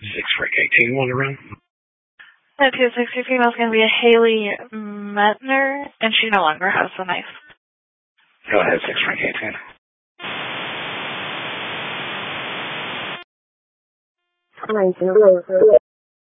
6 Rick 18, want to run? That 260 female is going to be a Haley Metner, and she no longer has the knife. Go ahead, 6 Rick 18. Hi,